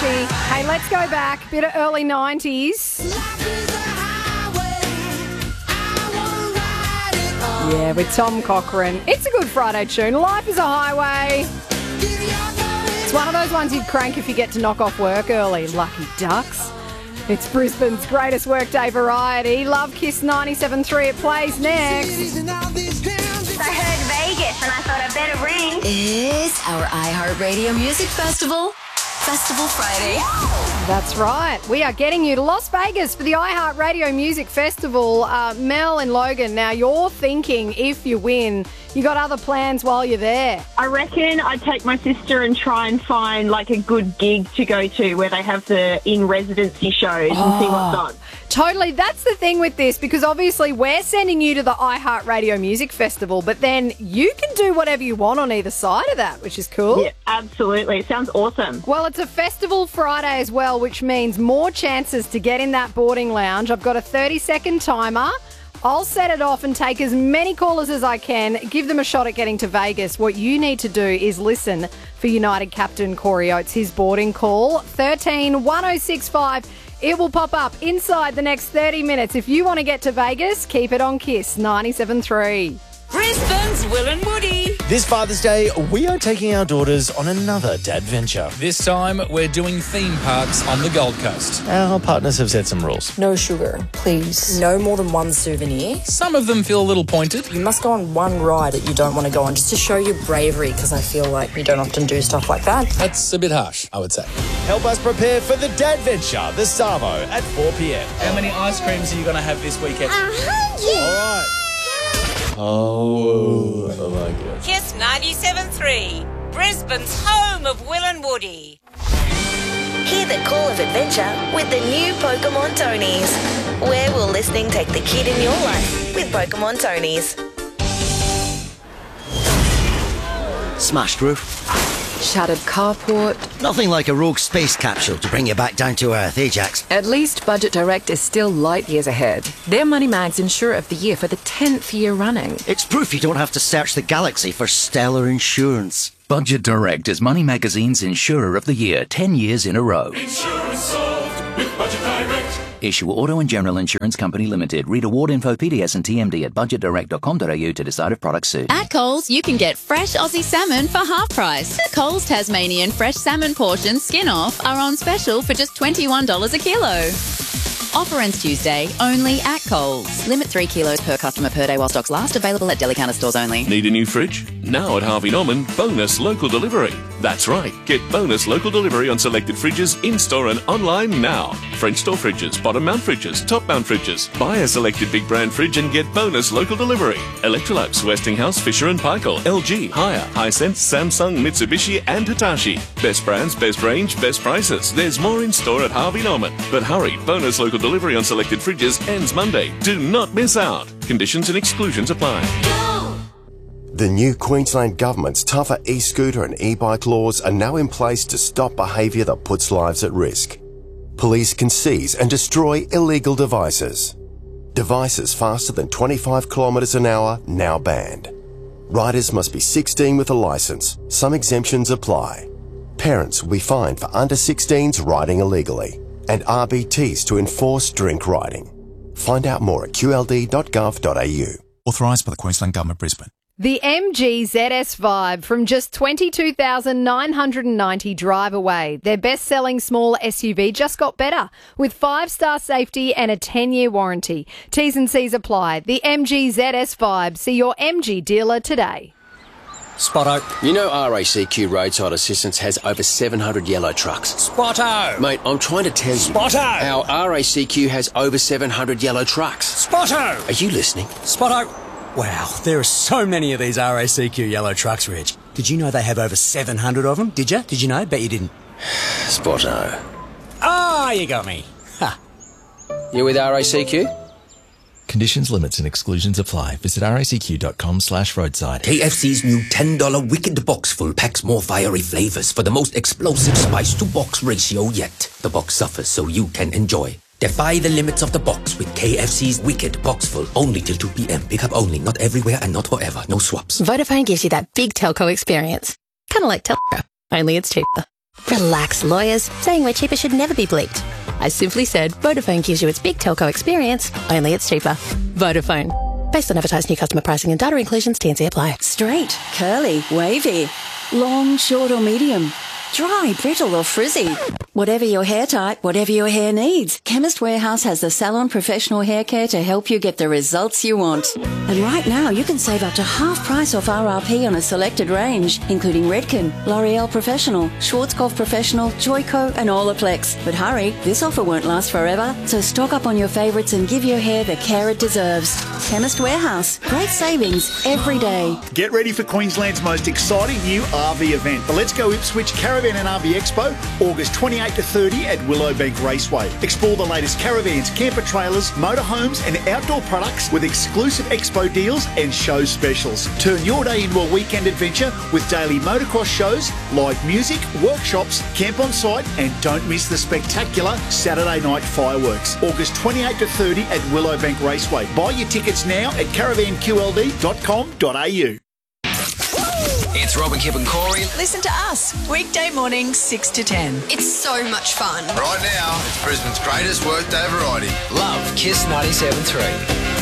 catchy. Hey, let's go back. Bit of early 90s. Yeah, with Tom Cochrane. It's a good Friday tune. Life is a highway. It's one of those ones you'd crank if you get to knock off work early. Lucky ducks. It's Brisbane's greatest workday variety. Love Kiss 97.3. It plays next. I heard Vegas and I thought I'd better ring. It's our iHeartRadio Music Festival. Festival Friday. That's right. We are getting you to Las Vegas for the iHeartRadio Music Festival. Mel and Logan, now you're thinking if you win, you got other plans while you're there. I reckon I'd take my sister and try and find like a good gig to go to where they have the in-residency shows and see what's on. Totally. That's the thing with this, because obviously we're sending you to the iHeartRadio Music Festival, but then you can do whatever you want on either side of that, which is cool. Yeah, absolutely. It sounds awesome. Well, it's a Festival Friday as well, which means more chances to get in that boarding lounge. I've got a 30-second timer. I'll set it off and take as many callers as I can, give them a shot at getting to Vegas. What you need to do is listen for United captain Corey Oates, his boarding call, 13-1065. It will pop up inside the next 30 minutes. If you want to get to Vegas, keep it on Kiss 97.3. Brisbane's Will and Woody. This Father's Day, we are taking our daughters on another dad venture. This time, we're doing theme parks on the Gold Coast. Our partners have set some rules. No sugar, please. No more than one souvenir. Some of them feel a little pointed. You must go on one ride that you don't want to go on just to show your bravery, because I feel like you don't often do stuff like that. That's a bit harsh, I would say. Help us prepare for the dad venture, the Savo, at 4 p.m. How many ice creams are you going to have this weekend? 100. All right. Oh my God. Kiss 97.3. Brisbane's home of Will and Woody. Hear the call of adventure with the new Pokemon Tonys. Where will listening take the kid in your life with Pokemon Tonys? Smashed roof. Shattered carport. Nothing like a rogue space capsule to bring you back down to earth, eh, Jax? At least Budget Direct is still light years ahead. They're Money Mag's Insurer of the Year for the 10th year running. It's proof you don't have to search the galaxy for stellar insurance. Budget Direct is Money Magazine's Insurer of the Year 10 years in a row. Insurance solved with Budget Direct. Issue Auto and General Insurance Company Limited. Read award info, PDS and TMD at budgetdirect.com.au to decide if products suit. At Coles, you can get fresh Aussie salmon for half price. Coles Tasmanian fresh salmon portions skin off are on special for just $21 a kilo. Offer ends Tuesday, only at Coles. Limit 3 kilos per customer per day while stocks last. Available at deli counter stores only. Need a new fridge? Now at Harvey Norman, bonus local delivery. That's right. Get bonus local delivery on selected fridges in-store and online now. French door fridges, bottom mount fridges, top mount fridges. Buy a selected big brand fridge and get bonus local delivery. Electrolux, Westinghouse, Fisher & Paykel, LG, Haier, Hisense, Samsung, Mitsubishi and Hitachi. Best brands, best range, best prices. There's more in store at Harvey Norman. But hurry, bonus local delivery on selected fridges ends Monday. Do not miss out. Conditions and exclusions apply. The new Queensland Government's tougher e-scooter and e-bike laws are now in place to stop behaviour that puts lives at risk. Police can seize and destroy illegal devices. Devices faster than 25 kilometres an hour now banned. Riders must be 16 with a licence. Some exemptions apply. Parents will be fined for under 16s riding illegally, and RBTs to enforce drink riding. Find out more at qld.gov.au. Authorised by the Queensland Government, Brisbane. The MG ZS Vibe from just $22,990 drive away. Their best-selling small SUV just got better with 5-star safety and a 10-year warranty. T's and C's apply. The MG ZS Vibe. See your MG dealer today. Spotto. You know RACQ Roadside Assistance has over 700 yellow trucks. Spotto. Mate, I'm trying to tell you. Spotto. How RACQ has over 700 yellow trucks. Spotto. Are you listening? Spotto. Wow, there are so many of these RACQ yellow trucks, Reg. Did you know they have over 700 of them? Did you? Did you know? Bet you didn't. Spotto. Ah, you got me. Ha. You with RACQ? Conditions, limits and exclusions apply. Visit racq.com/roadside. KFC's new $10 Wicked Box full packs more fiery flavours for the most explosive spice-to-box ratio yet. The box suffers so you can enjoy. Defy the limits of the box with KFC's Wicked Box full. Only till 2 p.m. Pick up only. Not everywhere and not forever. No swaps. Vodafone gives you that big telco experience. Kind of like Telco, only it's cheaper. Relax, lawyers. Saying we're cheaper should never be bleeped. I simply said Vodafone gives you its big telco experience, only it's cheaper. Vodafone. Based on advertised new customer pricing and data inclusions, T&C apply. Straight, curly, wavy, long, short or medium, dry, brittle or frizzy. Whatever your hair type, whatever your hair needs, Chemist Warehouse has the salon professional hair care to help you get the results you want. And right now you can save up to half price off RRP on a selected range, including Redken, L'Oreal Professional, Schwarzkopf Professional, Joico and Olaplex. But hurry, this offer won't last forever, so stock up on your favourites and give your hair the care it deserves. Chemist Warehouse, great savings every day. Get ready for Queensland's most exciting new RV event, the Let's Go Ipswich Caravan and RV Expo, August 28 to 30 at Willowbank Raceway. Explore the latest caravans, camper trailers, motorhomes and outdoor products with exclusive expo deals and show specials. Turn your day into a weekend adventure with daily motocross shows, live music, workshops, camp on site and don't miss the spectacular Saturday night fireworks. August 28 to 30 at Willowbank Raceway. Buy your tickets now at caravanqld.com.au. It's Robin, Kip and Corey. Listen to us, weekday mornings 6 to 10. It's so much fun. Right now, it's Brisbane's greatest workday variety. Love Kiss 97.3.